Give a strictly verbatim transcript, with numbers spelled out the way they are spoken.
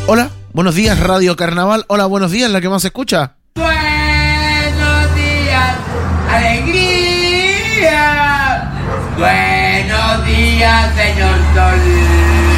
Hola, buenos días Radio Carnaval. Hola, buenos días, la que más se escucha. Buenos días, alegría. Buenos días, señor Sol.